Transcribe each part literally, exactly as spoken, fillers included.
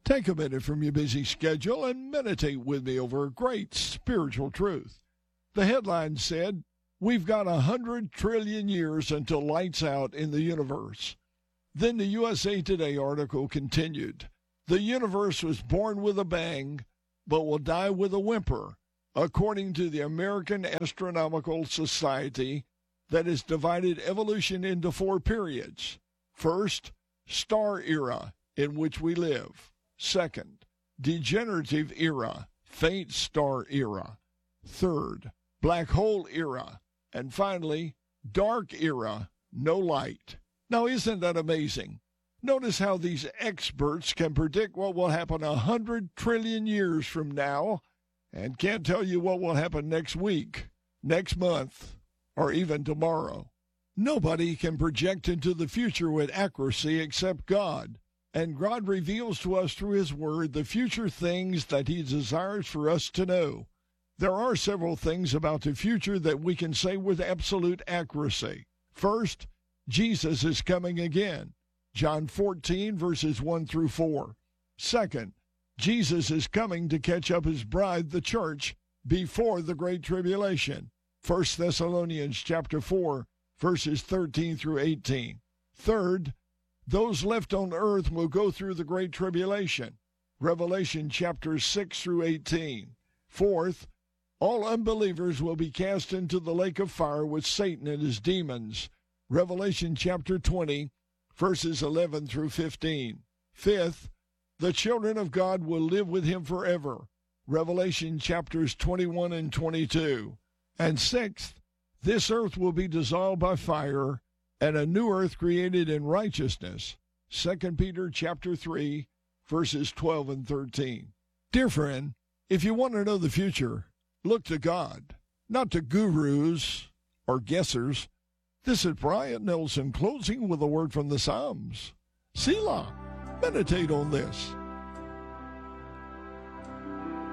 Take a minute from your busy schedule and meditate with me over a great spiritual truth. The headline said, "We've got a hundred trillion years until lights out in the universe." Then the U S A Today article continued, "The universe was born with a bang, but will die with a whimper, according to the American Astronomical Society, that has divided evolution into four periods. First, star era, in which we live. Second, degenerative era, faint star era. Third, black hole era. And finally, dark era, no light." Now, isn't that amazing? Notice how these experts can predict what will happen a hundred trillion years from now and can't tell you what will happen next week, next month, or even tomorrow. Nobody can project into the future with accuracy except God. And God reveals to us through His Word the future things that He desires for us to know. There are several things about the future that we can say with absolute accuracy. First, Jesus is coming again. John fourteen, verses one through four. Second, Jesus is coming to catch up His bride, the church, before the Great Tribulation. First Thessalonians chapter four, verses thirteen through eighteen. Third, those left on earth will go through the Great Tribulation. Revelation chapters six through eighteen. Fourth, all unbelievers will be cast into the lake of fire with Satan and his demons. Revelation chapter twenty, verses eleven through fifteen. Fifth, the children of God will live with Him forever. Revelation chapters twenty-one and twenty-two. And sixth, this earth will be dissolved by fire, and a new earth created in righteousness. Second Peter chapter three, verses twelve and thirteen. Dear friend, if you want to know the future, look to God, not to gurus or guessers. This is Brian Nelson closing with a word from the Psalms. Selah, meditate on this.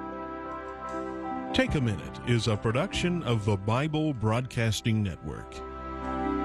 Take a Minute is a production of the Bible Broadcasting Network.